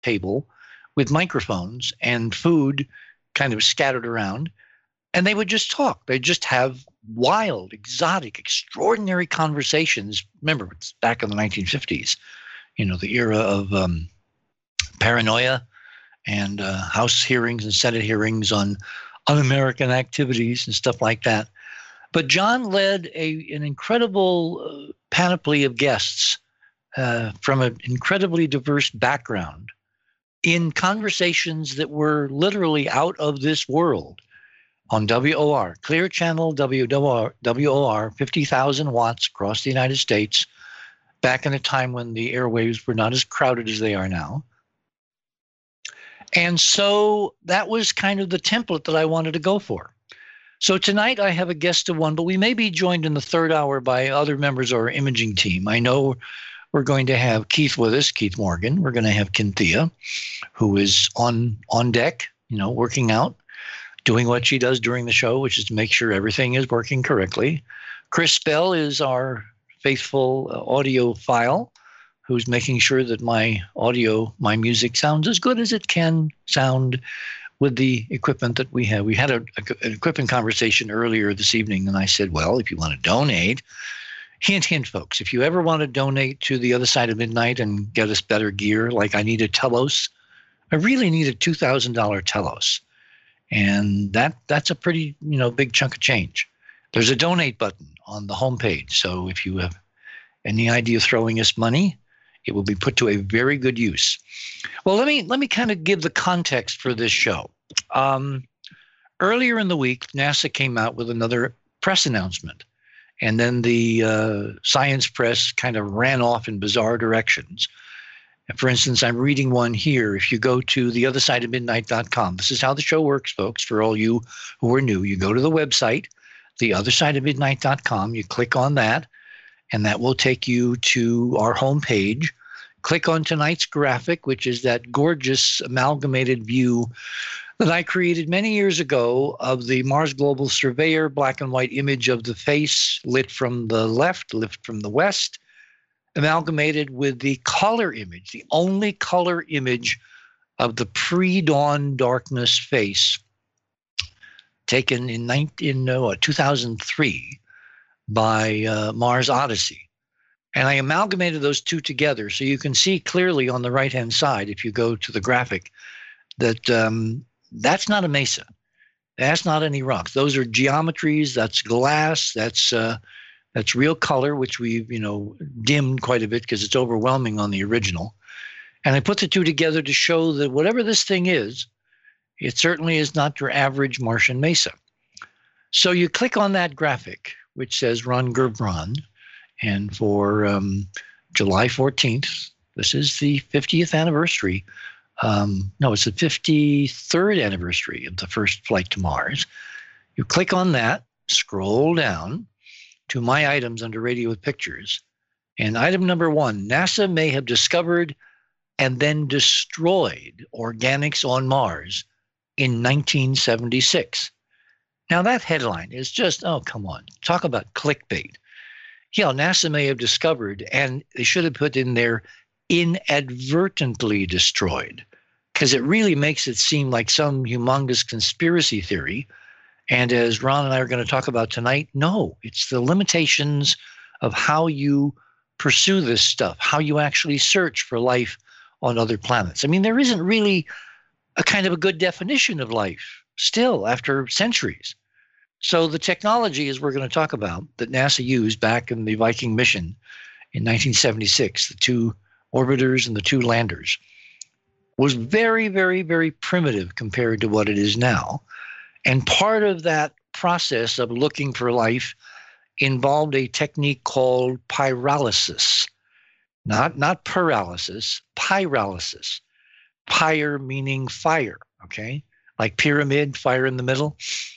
table with microphones and food kind of scattered around, and they would just talk. They'd just have wild, exotic, extraordinary conversations. Remember, it's back in the 1950s, the era of paranoia and House hearings and Senate hearings on un-American activities and stuff like that. But John led an incredible panoply of guests from an incredibly diverse background in conversations that were literally out of this world on WOR, Clear Channel WOR, 50,000 watts across the United States, back in a time when the airwaves were not as crowded as they are now. And so that was kind of the template that I wanted to go for. So tonight I have a guest of one, but we may be joined in the third hour by other members of our imaging team. I know we're going to have Keith with us, Keith Morgan. We're going to have Cynthia, who is on deck, working out, doing what she does during the show, which is to make sure everything is working correctly. Chris Bell is our faithful audiophile, who's making sure that my music sounds as good as it can sound with the equipment that we have. We had an equipment conversation earlier this evening, and I said, well, if you want to donate, hint, folks, if you ever want to donate to the Other Side of Midnight and get us better gear, like I need a Telos, I really need a $2,000 Telos. And that's a pretty, big chunk of change. There's a donate button on the homepage. So if you have any idea of throwing us money, it will be put to a very good use. Well, let me kind of give the context for this show. Earlier in the week, NASA came out with another press announcement. And then the science press kind of ran off in bizarre directions. For instance, I'm reading one here. If you go to theothersideofmidnight.com, this is how the show works, folks, for all you who are new. You go to the website, theothersideofmidnight.com, you click on that, and that will take you to our homepage. Click on tonight's graphic, which is that gorgeous amalgamated view that I created many years ago of the Mars Global Surveyor black and white image of the face lit from the left, lit from the west, amalgamated with the color image, the only color image of the pre-dawn darkness face taken in 2003 by Mars Odyssey. And I amalgamated those two together so you can see clearly on the right-hand side, if you go to the graphic, that that's not a mesa. That's not any rocks. Those are geometries. That's glass. That's real color, which we've, dimmed quite a bit because it's overwhelming on the original. And I put the two together to show that whatever this thing is, it certainly is not your average Martian mesa. So you click on that graphic, which says Ron Gerbron. And for July 14th, this is the 50th anniversary. No, it's the 53rd anniversary of the first flight to Mars. You click on that, scroll down to my items under Radio with Pictures. And item number 1, NASA may have discovered and then destroyed organics on Mars in 1976. Now that headline is just, oh, come on. Talk about clickbait. Yeah, NASA may have discovered, and they should have put in there inadvertently destroyed, because it really makes it seem like some humongous conspiracy theory. And as Ron and I are going to talk about tonight, no, it's the limitations of how you pursue this stuff, how you actually search for life on other planets. I mean, there isn't really a kind of a good definition of life still after centuries. So the technology, as we're going to talk about, that NASA used back in the Viking mission in 1976, the 2 orbiters and the 2 landers, was very, very, very primitive compared to what it is now. And part of that process of looking for life involved a technique called pyrolysis. Not paralysis, pyrolysis. Pyre meaning fire, okay? Like pyramid, fire in the middle.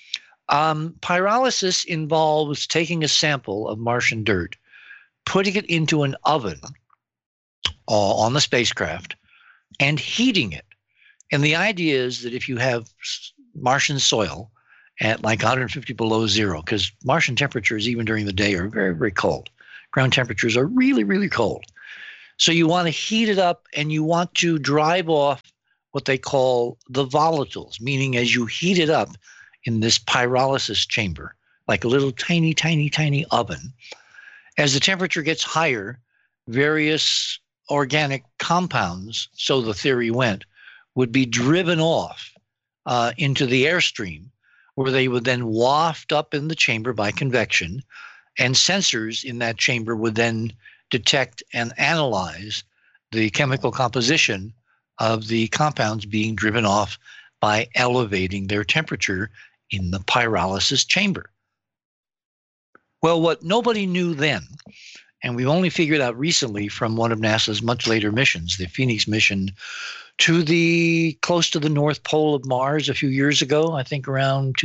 Pyrolysis involves taking a sample of Martian dirt, putting it into an oven on the spacecraft, and heating it. And the idea is that if you have Martian soil at like 150 below zero, because Martian temperatures, even during the day, are very, very cold. Ground temperatures are really, really cold. So you want to heat it up and you want to drive off what they call the volatiles, meaning as you heat it up in this pyrolysis chamber, like a little tiny, tiny, tiny oven, as the temperature gets higher, various organic compounds, so the theory went, would be driven off into the airstream, where they would then waft up in the chamber by convection, and sensors in that chamber would then detect and analyze the chemical composition of the compounds being driven off by elevating their temperature in the pyrolysis chamber. Well, what nobody knew then, and we only figured out recently from one of NASA's much later missions, the Phoenix mission to close to the North Pole of Mars a few years ago, I think around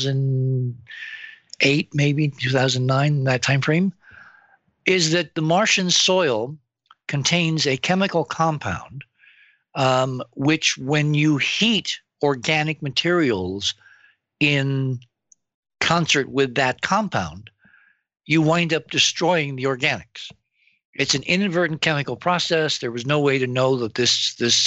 2008, maybe 2009, that time frame, is that the Martian soil contains a chemical compound which, when you heat organic materials in concert with that compound, you wind up destroying the organics. It's an inadvertent chemical process. There was no way to know that this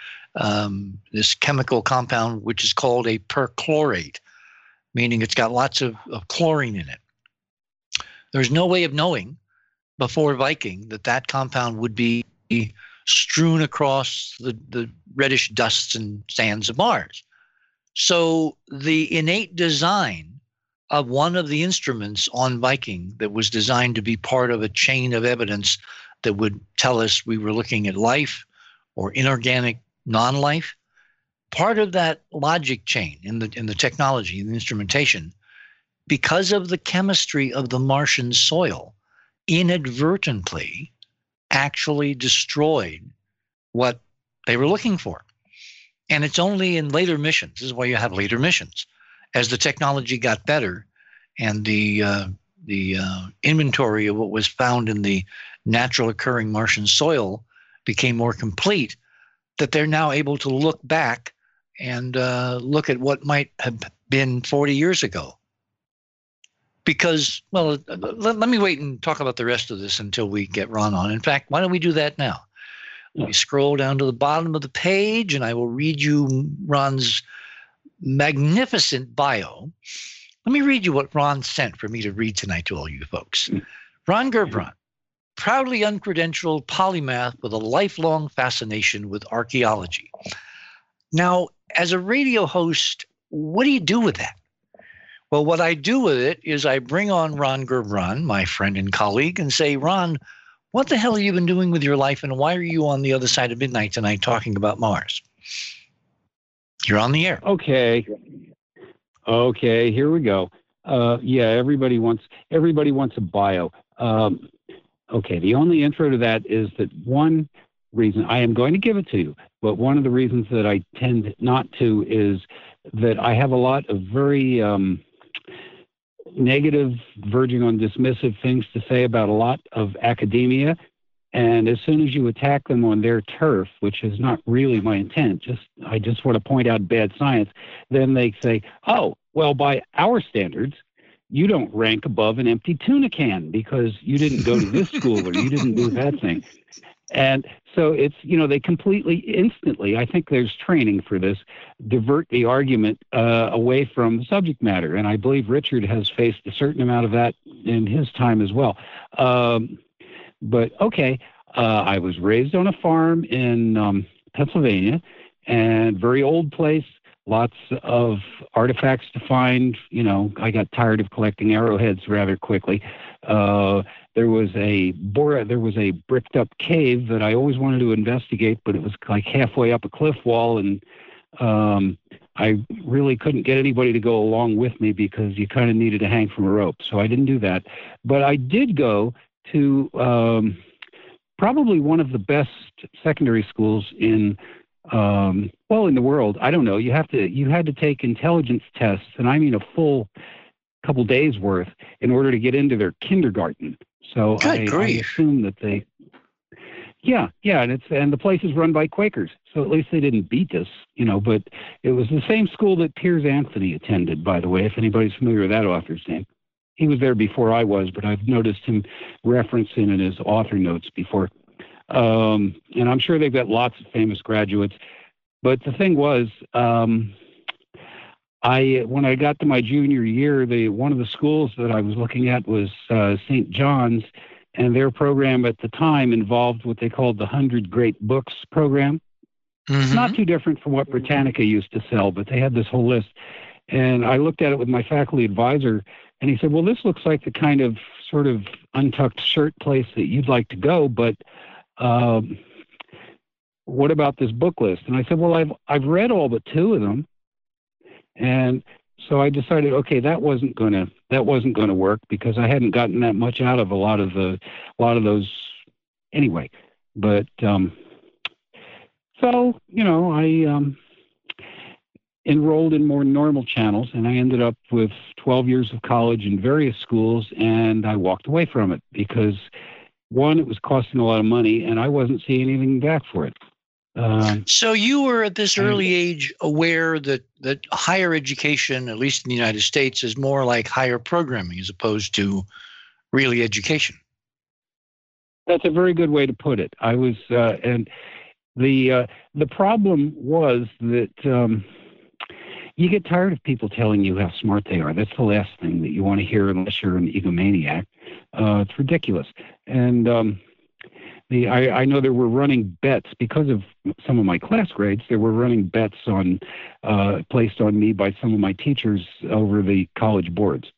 chemical compound, which is called a perchlorate, meaning it's got lots of chlorine in it. There's no way of knowing before Viking that compound would be strewn across the reddish dusts and sands of Mars. So the innate design of one of the instruments on Viking that was designed to be part of a chain of evidence that would tell us we were looking at life or inorganic non-life, part of that logic chain in the technology, in the instrumentation, because of the chemistry of the Martian soil, inadvertently actually destroyed what they were looking for. And it's only in later missions, this is why you have later missions, as the technology got better and the inventory of what was found in the natural occurring Martian soil became more complete, that they're now able to look back and look at what might have been 40 years ago. Because, well, let me wait and talk about the rest of this until we get Ron on. In fact, why don't we do that now? Let me scroll down to the bottom of the page and I will read you Ron's magnificent bio. Let me read you what Ron sent for me to read tonight to all you folks. Ron Gerbrandt, proudly uncredentialed polymath with a lifelong fascination with archaeology. Now, as a radio host, what do you do with that? Well, what I do with it is I bring on Ron Gerbrandt, my friend and colleague, and say, Ron, what the hell have you been doing with your life, and why are you on the other side of midnight tonight talking about Mars? You're on the air. Okay, here we go. Yeah, everybody wants a bio. Okay, the only intro to that is that one reason, I am going to give it to you, but one of the reasons that I tend not to is that I have a lot of very negative, verging on dismissive things to say about a lot of academia. And as soon as you attack them on their turf, which is not really my intent, I just want to point out bad science, then they say, oh, well, by our standards, you don't rank above an empty tuna can because you didn't go to this school or you didn't do that thing. And so it's, they completely, instantly, I think there's training for this, divert the argument away from subject matter. And I believe Richard has faced a certain amount of that in his time as well. But okay, I was raised on a farm in Pennsylvania, and very old place, lots of artifacts to find. I got tired of collecting arrowheads rather quickly. There was a bricked up cave that I always wanted to investigate, but it was like halfway up a cliff wall, and I really couldn't get anybody to go along with me because you kind of needed to hang from a rope. So I didn't do that. But I did go to probably one of the best secondary schools in the world. I don't know. You had to take intelligence tests, and I mean a full couple days worth, in order to get into their kindergarten. So I assume that they, and the place is run by Quakers, so at least they didn't beat us, but it was the same school that Piers Anthony attended, by the way, if anybody's familiar with that author's name. He was there before I was, but I've noticed him referencing in his author notes before. And I'm sure they've got lots of famous graduates. But the thing was, when I got to my junior year, one of the schools that I was looking at was St. John's, and their program at the time involved what they called the 100 Great Books program. Mm-hmm. Not too different from what Britannica used to sell, but they had this whole list. And I looked at it with my faculty advisor, and he said, well, this looks like the kind of sort of untucked shirt place that you'd like to go, but what about this book list? And I said, well, I've read all but two of them. And so I decided, okay, that wasn't gonna work because I hadn't gotten that much out of a lot of those anyway. But so I enrolled in more normal channels, and I ended up with 12 years of college in various schools, and I walked away from it because, one, it was costing a lot of money, and I wasn't seeing anything back for it. So you were at this early age aware that higher education, at least in the United States, is more like higher programming as opposed to really education. That's a very good way to put it. I was, and the problem was that you get tired of people telling you how smart they are. That's the last thing that you want to hear unless you're an egomaniac. It's ridiculous. And I know there were running bets because of some of my class grades. There were running bets placed on me by some of my teachers over the college boards.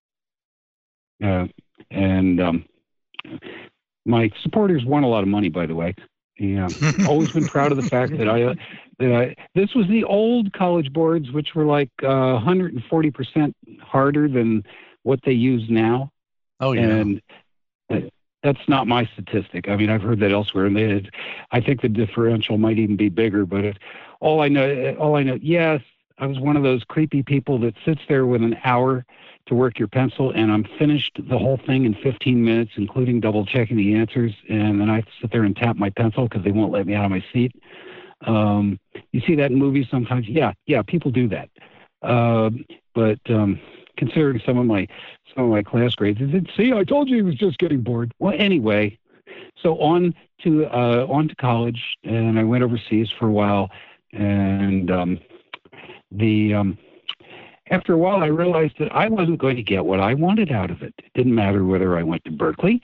And my supporters won a lot of money, by the way. Yeah, always been proud of the fact that this was the old college boards, which were like 140% harder than what they use now. Oh, yeah. And that's not my statistic. I mean, I've heard that elsewhere, and I think the differential might even be bigger. But all I know, yes, I was one of those creepy people that sits there with an hour to work your pencil, and I'm finished the whole thing in 15 minutes, including double checking the answers. And then I sit there and tap my pencil because they won't let me out of my seat. You see that in movies sometimes. Yeah, people do that. But considering some of my class grades, they said, "See, I told you he was just getting bored." Well, anyway, so on to college, and I went overseas for a while, and after a while, I realized that I wasn't going to get what I wanted out of it. It didn't matter whether I went to Berkeley.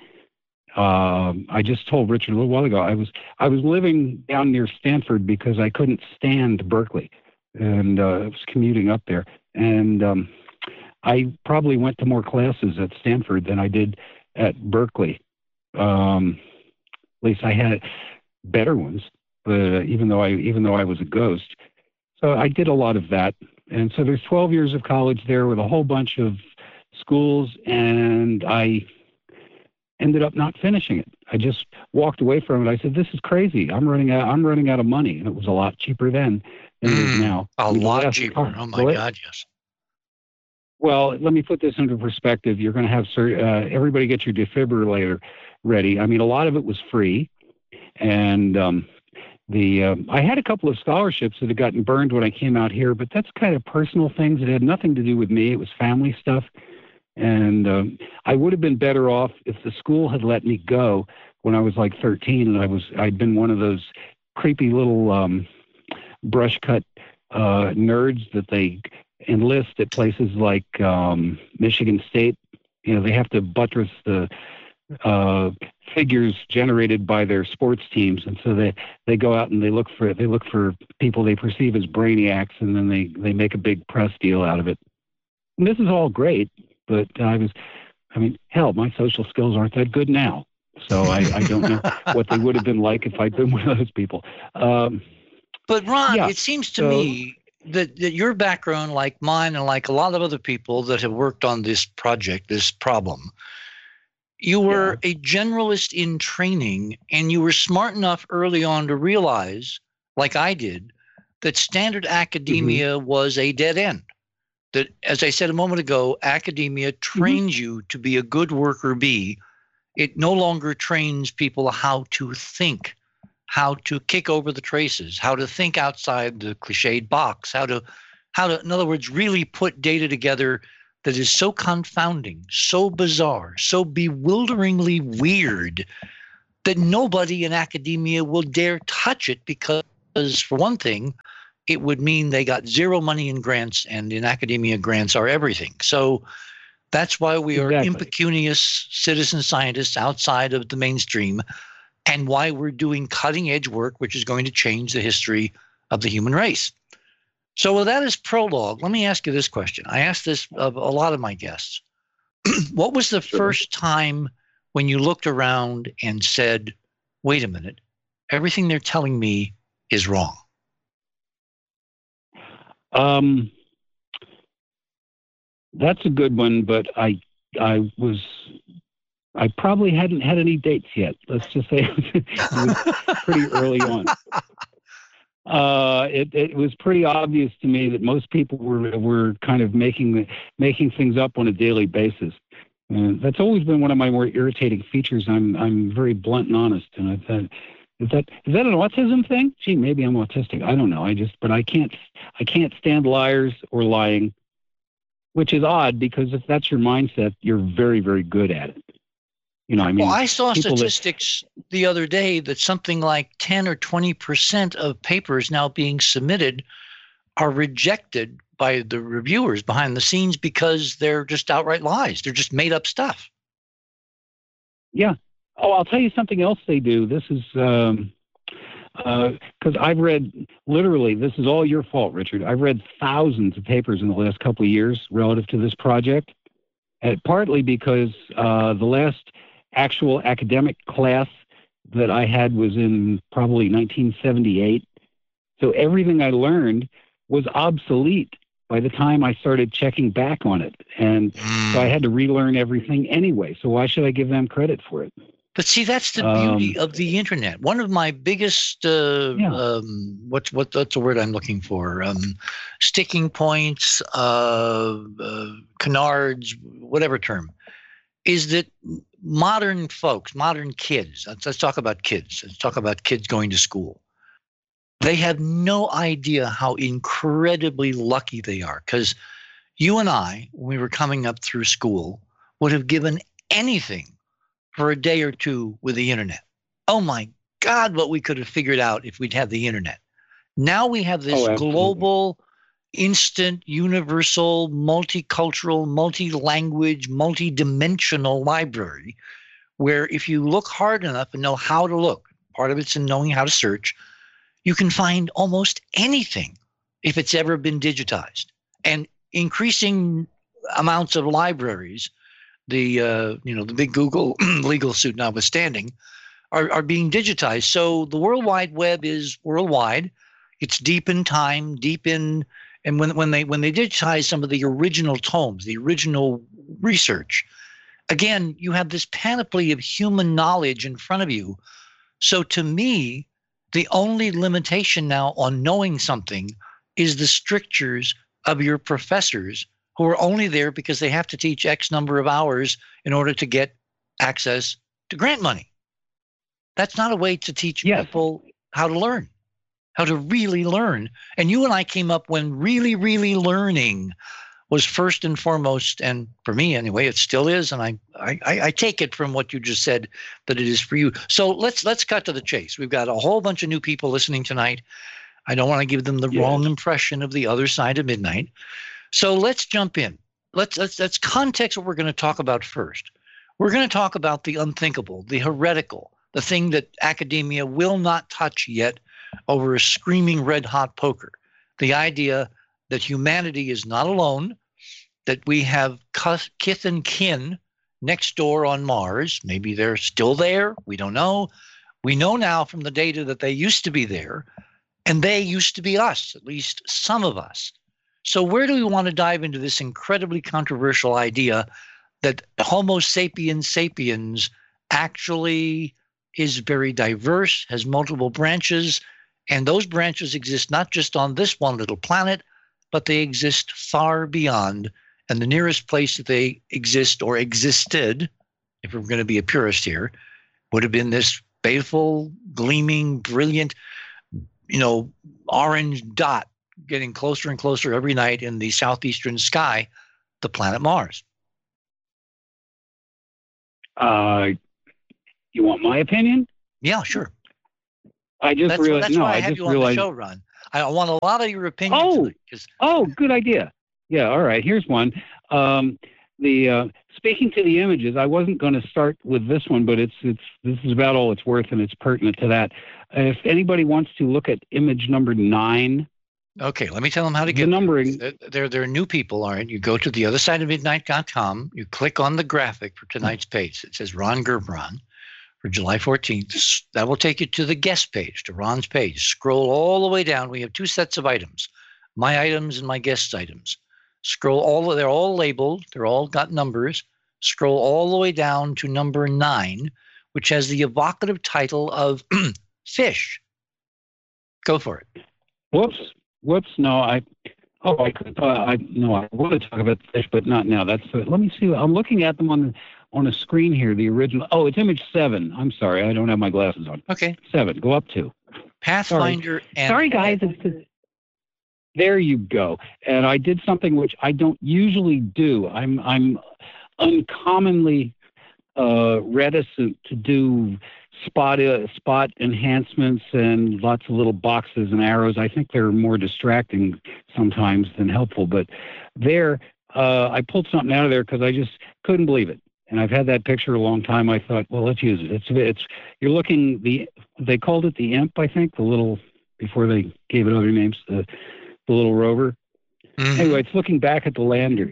I just told Richard a little while ago, I was living down near Stanford because I couldn't stand Berkeley, and I was commuting up there. And I probably went to more classes at Stanford than I did at Berkeley. At least I had better ones, but even though I was a ghost. So I did a lot of that. And so there's 12 years of college there with a whole bunch of schools, and I ended up not finishing it. I just walked away from it. I said, "This is crazy. I'm running out of money." And it was a lot cheaper then than it is now. A lot cheaper. Oh my God, yes. Well, let me put this into perspective. You're going to have everybody get your defibrillator ready. I mean, a lot of it was free, and I had a couple of scholarships that had gotten burned when I came out here, but that's kind of personal things. It had nothing to do with me. It was family stuff. And I would have been better off if the school had let me go when I was like 13, and I'd been one of those creepy little brush cut nerds that they enlist at places like Michigan State. You know, they have to buttress the figures generated by their sports teams, and so they go out and they look for people they perceive as brainiacs, and then they make a big press deal out of it. And this is all great, but hell, my social skills aren't that good now, so I don't know what they would have been like if I'd been one of those people. But Ron, it seems to me that your background, like mine and like a lot of other people that have worked on this project, this problem, you were a generalist in training, and you were smart enough early on to realize, like I did, that standard academia was a dead end. That, as I said a moment ago, academia trains you to be a good worker bee. It no longer trains people how to think, how to kick over the traces, how to think outside the cliched box, how to, in other words, really put data together that is so confounding, so bizarre, so bewilderingly weird that nobody in academia will dare touch it because, for one thing, it would mean they got zero money in grants, and in academia, grants are everything. So that's why we are impecunious citizen scientists outside of the mainstream, and why we're doing cutting edge work, which is going to change the history of the human race. So with that as prologue, let me ask you this question. I asked this of a lot of my guests. What was the first time when you looked around and said, wait a minute, everything they're telling me is wrong? That's a good one, but I probably hadn't had any dates yet. Let's just say it was pretty early on. It was pretty obvious to me that most people were kind of making things up on a daily basis. And that's always been one of my more irritating features. I'm very blunt and honest, and I thought, is that an autism thing? Gee, maybe I'm autistic. I don't know. But I can't stand liars or lying, which is odd because if that's your mindset, you're very, very good at it. You know, I mean, well, I saw statistics the other day that something like 10 or 20% of papers now being submitted are rejected by the reviewers behind the scenes because they're just outright lies. They're just made up stuff. Yeah. Oh, I'll tell you something else they do. This is because I've read, literally, this is all your fault, Richard. I've read thousands of papers in the last couple of years relative to this project, and partly because the last actual academic class that I had was in probably 1978. So everything I learned was obsolete by the time I started checking back on it. And so I had to relearn everything anyway. So why should I give them credit for it? But see, that's the beauty of the internet. One of my biggest, what's the word I'm looking for? Sticking points, canards, whatever term, is that modern folks, modern kids, let's talk about kids. Let's talk about kids going to school. They have no idea how incredibly lucky they are, because you and I, when we were coming up through school, would have given anything for a day or two with the internet. Oh my God, what we could have figured out if we'd had the internet. Now we have this global, instant, universal, multicultural, multi-language, multi-dimensional library where if you look hard enough and know how to look, part of it's in knowing how to search, you can find almost anything if it's ever been digitized. And increasing amounts of libraries, the big Google legal suit notwithstanding, are being digitized. So the World Wide Web is worldwide. It's deep in time, and when they digitize some of the original tomes, the original research, again, you have this panoply of human knowledge in front of you. So to me, the only limitation now on knowing something is the strictures of your professors, who are only there because they have to teach X number of hours in order to get access to grant money. That's not a way to teach people how to learn, how to really learn. And you and I came up when really, really learning was first and foremost, and for me anyway, it still is. And I take it from what you just said that it is for you. So let's cut to the chase. We've got a whole bunch of new people listening tonight. I don't want to give them the wrong impression of the other side of midnight. So let's jump in. Let's context what we're going to talk about first. We're going to talk about the unthinkable, the heretical, the thing that academia will not touch yet over a screaming red-hot poker. The idea that humanity is not alone, that we have kith and kin next door on Mars. Maybe they're still there. We don't know. We know now from the data that they used to be there, and they used to be us, at least some of us. So where do we want to dive into this incredibly controversial idea that Homo sapiens sapiens actually is very diverse, has multiple branches, and those branches exist not just on this one little planet, but they exist far beyond. And the nearest place that they exist or existed, if we're going to be a purist here, would have been this baleful, gleaming, brilliant, orange dot getting closer and closer every night in the southeastern sky, the planet Mars. You want my opinion? Yeah, sure. I just That's realized. that's No, why I I have just you on the realized. show, Ron. I want a lot of your opinions. Oh, Tonight, good idea. Yeah, all right. Here's one. Speaking to the images, I wasn't going to start with this one, but this is about all it's worth, and it's pertinent to that. If anybody wants to look at image number 9. okay, let me tell them how to get the numbering. They're new people, all right? You go to theothersideofmidnight.com. You click on the graphic for tonight's page. It says Ron Gerbron for July 14th. That will take you to the guest page, to Ron's page. Scroll all the way down. We have 2 sets of items, my items and my guest's items. Scroll they're all labeled. They're all got numbers. Scroll all the way down to number 9, which has the evocative title of Fish. Go for it. Whoops. No, I could. I want to talk about the fish, but not now. Let me see. I'm looking at them on a screen here. The original. Oh, it's image 7. I'm sorry, I don't have my glasses on. Okay. 7. Go up to. Pathfinder. Sorry, guys. There you go. And I did something which I don't usually do. I'm uncommonly reticent to do spot enhancements and lots of little boxes and arrows. I think they're more distracting sometimes than helpful. But I pulled something out of there because I just couldn't believe it. And I've had that picture a long time. I thought, well, let's use it. You're looking they called it the imp, I think, the little, before they gave it other names, the little rover. Mm-hmm. Anyway, it's looking back at the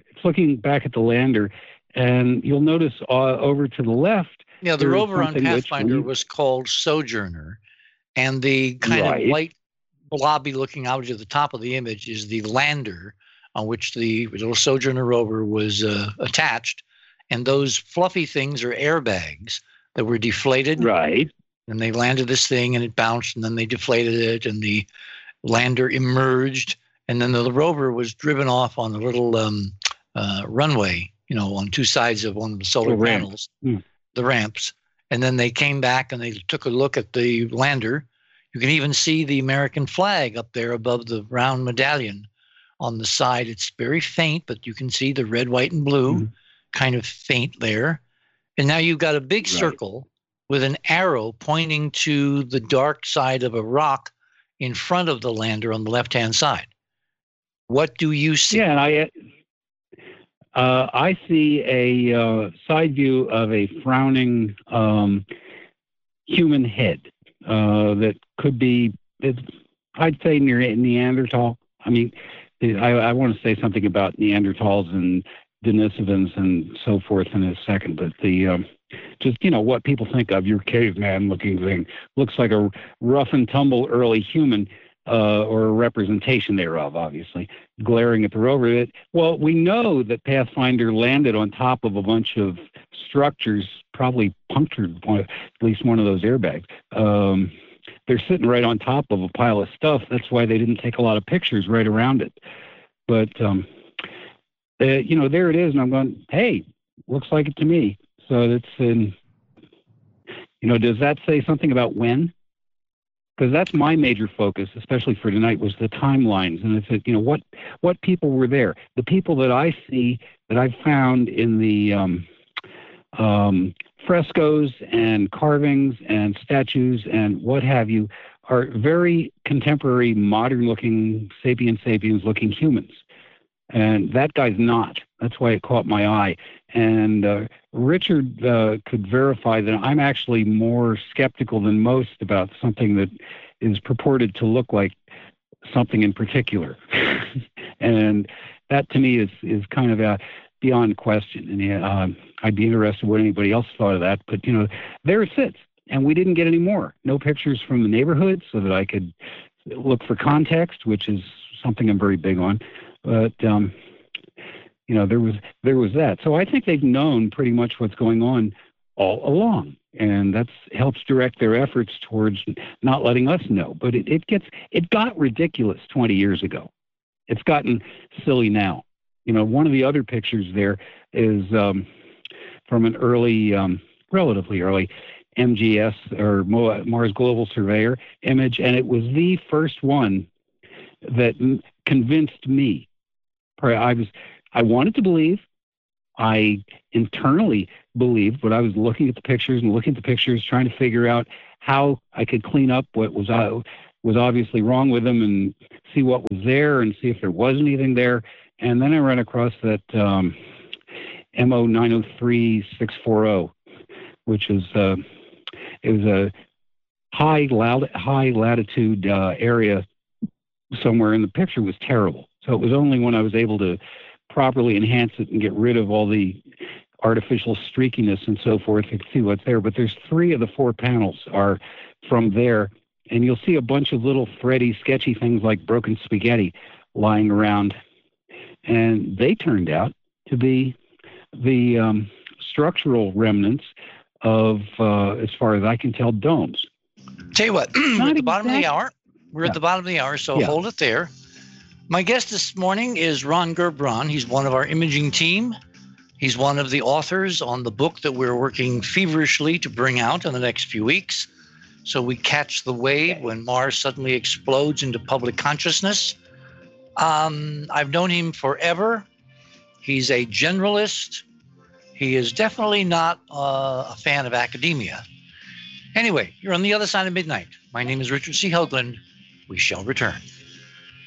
lander. And you'll notice over to the left. Yeah, the rover on Pathfinder was called Sojourner. And the kind of white blobby looking out at the top of the image is the lander on which the little Sojourner rover was attached. And those fluffy things are airbags that were deflated. Right. And they landed this thing and it bounced, and then they deflated it, and the lander emerged. And then the rover was driven off on the little runway, on 2 sides of one of the solar panels, the ramps. And then they came back and they took a look at the lander. You can even see the American flag up there above the round medallion on the side. It's very faint, but you can see the red, white, and blue kind of faint there. And now you've got a big circle with an arrow pointing to the dark side of a rock in front of the lander on the left-hand side. What do you see? Yeah, and I see a side view of a frowning human head that could be, I'd say, near Neanderthal. I mean, I want to say something about Neanderthals and Denisovans and so forth in a second, but just what people think of your caveman-looking thing looks like a rough and tumble early human. Or a representation thereof, obviously, glaring at the rover. Well, we know that Pathfinder landed on top of a bunch of structures, probably punctured at least one of those airbags. They're sitting right on top of a pile of stuff. That's why they didn't take a lot of pictures right around it. But, there it is, and I'm going, hey, looks like it to me. So that's does that say something about when? Because that's my major focus, especially for tonight, was the timelines. And it's, what people were there. The people that I see, that I've found in the frescoes and carvings and statues and what have you, are very contemporary, modern-looking, sapiens-looking humans. And that guy's not. That's why it caught my eye. And Richard could verify that I'm actually more skeptical than most about something that is purported to look like something in particular. And that, to me, is kind of beyond question. And I'd be interested what anybody else thought of that. But, there it sits. And we didn't get any more. No pictures from the neighborhood so that I could look for context, which is something I'm very big on. But there was that. So I think they've known pretty much what's going on all along, and that helps direct their efforts towards not letting us know. But it got ridiculous 20 years ago. It's gotten silly now. One of the other pictures there is from an early, relatively early MGS or Mars Global Surveyor image, and it was the first one that convinced me. I wanted to believe. I internally believed, but I was looking at the pictures, trying to figure out how I could clean up what was obviously wrong with them and see what was there and see if there was anything there. And then I ran across that MO 903640, which is it was a high latitude area somewhere, and the picture was terrible. So it was only when I was able to properly enhance it and get rid of all the artificial streakiness and so forth to see what's there. But there's 3 of the 4 panels are from there, and you'll see a bunch of little thready, sketchy things like broken spaghetti lying around. And they turned out to be the structural remnants of, as far as I can tell, domes. Tell you what, we're at the bottom of the hour. We're at the bottom of the hour, so hold it there. My guest this morning is Ron Gerbron. He's one of our imaging team. He's one of the authors on the book that we're working feverishly to bring out in the next few weeks. So we catch the wave when Mars suddenly explodes into public consciousness. I've known him forever. He's a generalist. He is definitely not a fan of academia. Anyway, you're on the other side of midnight. My name is Richard C. Hoagland. We shall return.